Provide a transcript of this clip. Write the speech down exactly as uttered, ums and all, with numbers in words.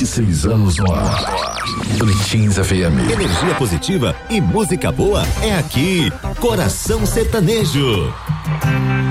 vinte e seis anos no ar. Bonitinhos F M. Energia positiva e música boa é aqui. Coração Sertanejo.